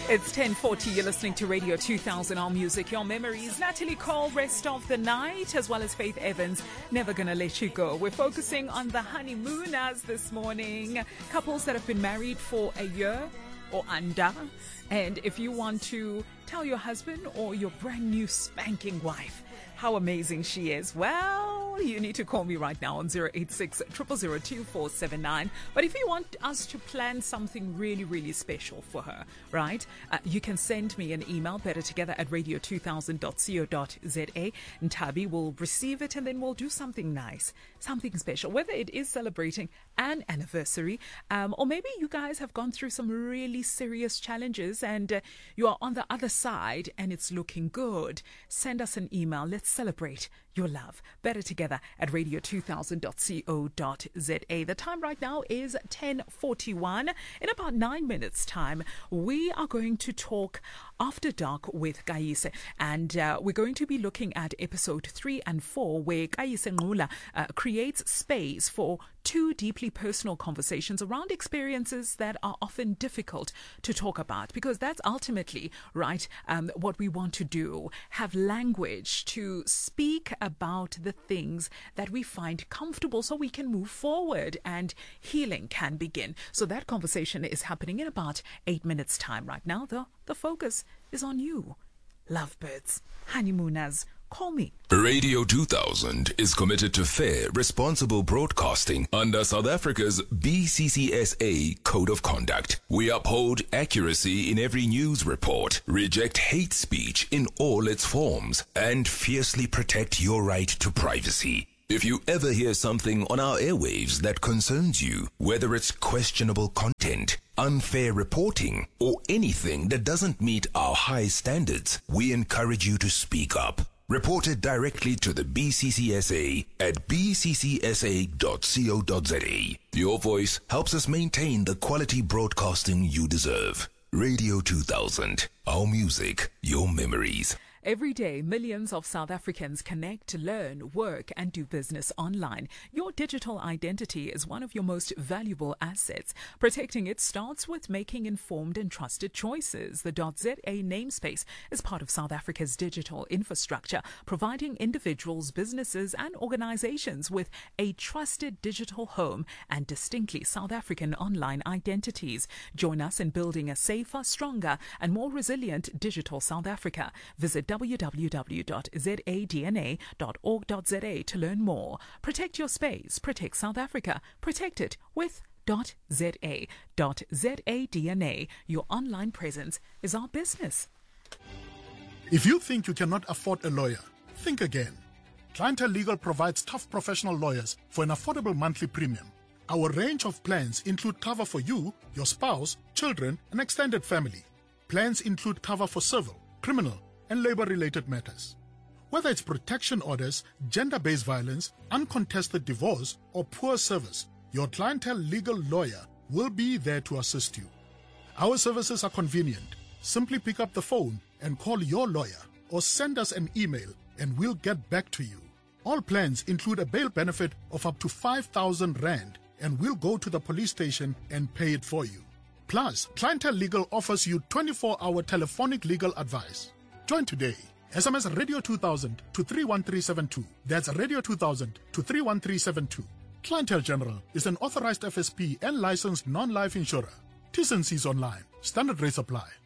It's 10:40. You're listening to Radio 2000, Our Music, Your Memories. Natalie Cole, Rest of the Night, as well as Faith Evans, Never Gonna Let You Go. We're focusing on the honeymooners this morning. Couples that have been married for a year or under. And if you want to tell your husband or your brand new spanking wife how amazing she is, well, you need to call me right now on 086 000 2479. But if you want us to plan something really, really special for her, right, you can send me an email, bettertogether@radio2000.co.za, and Tabi will receive it, and then we'll do something nice, something special, whether it is celebrating an anniversary, or maybe you guys have gone through some really serious challenges and you are on the other side and it's looking good. Send us an email. Let's celebrate your love. bettertogether@radio2000.co.za. The time right now is 10:41. In about 9 minutes' time, we are going to talk After Dark with Kayise, and we're going to be looking at episode 3 and 4, where Kayise Nqula creates space for two deeply personal conversations around experiences that are often difficult to talk about, because that's ultimately, right, what we want to do, have language to speak about the things that we find comfortable so we can move forward and healing can begin. So that conversation is happening in about 8 minutes' time. Right now, though, the focus is on you. Lovebirds, honeymooners, call me. Radio 2000 is committed to fair, responsible broadcasting under South Africa's BCCSA Code of Conduct. We uphold accuracy in every news report, reject hate speech in all its forms, and fiercely protect your right to privacy. If you ever hear something on our airwaves that concerns you, whether it's questionable content, unfair reporting, or anything that doesn't meet our high standards, we encourage you to speak up. Report it directly to the BCCSA at bccsa.co.za. Your voice helps us maintain the quality broadcasting you deserve. Radio 2000, our music, your memories. Every day, millions of South Africans connect, learn, work, and do business online. Your digital identity is one of your most valuable assets. Protecting it starts with making informed and trusted choices. The .za namespace is part of South Africa's digital infrastructure, providing individuals, businesses, and organizations with a trusted digital home and distinctly South African online identities. Join us in building a safer, stronger, and more resilient digital South Africa. Visit www.zadna.org.za to learn more. Protect your space. Protect South Africa. Protect it with .za. .zadna. Your online presence is our business. If you think you cannot afford a lawyer, think again. Clientele Legal provides tough professional lawyers for an affordable monthly premium. Our range of plans include cover for you, your spouse, children, and extended family. Plans include cover for civil, criminal, and labor-related matters. Whether it's protection orders, gender-based violence, uncontested divorce, or poor service, your Clientele Legal lawyer will be there to assist you. Our services are convenient. Simply pick up the phone and call your lawyer, or send us an email and we'll get back to you. All plans include a bail benefit of up to 5,000 Rand, and we'll go to the police station and pay it for you. Plus, Clientele Legal offers you 24-hour telephonic legal advice. Join today. SMS Radio 2000 to 31372. That's Radio 2000 to 31372. Clientele General is an authorized FSP and licensed non-life insurer. T's and C's online. Standard rates apply.